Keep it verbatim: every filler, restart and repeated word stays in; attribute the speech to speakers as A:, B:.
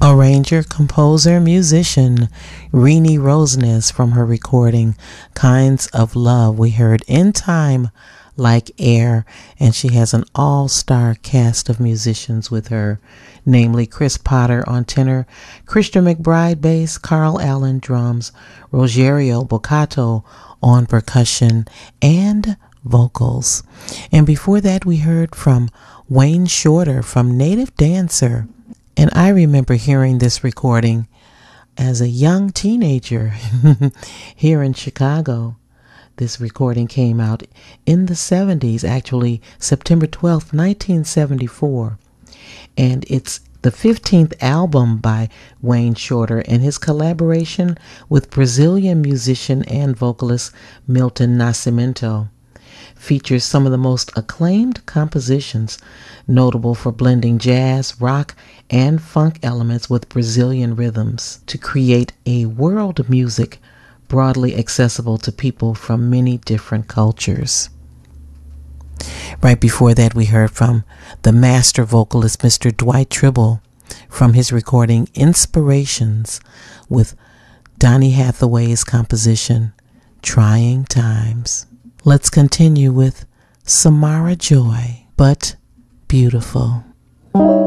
A: Arranger, composer, musician Renee Roseness from her recording Kinds of Love. We heard In Time Like Air, and she has an all-star cast of musicians with her, namely Chris Potter on tenor, Christian McBride bass, Carl Allen drums, Rogerio Boccato on percussion and vocals. And before that we heard from Wayne Shorter from Native Dancer. And I remember hearing this recording as a young teenager here in Chicago. This recording came out in the seventies, actually September twelfth, nineteen seventy-four. And it's the fifteenth album by Wayne Shorter and his collaboration with Brazilian musician and vocalist Milton Nascimento. Features some of the most acclaimed compositions, notable for blending jazz, rock, and funk elements with Brazilian rhythms to create a world of music broadly accessible to people from many different cultures. Right before that, we heard from the master vocalist, Mister Dwight Tribble, from his recording Inspirations with Donny Hathaway's composition, Trying Times. Let's continue with Samara Joy, But Beautiful.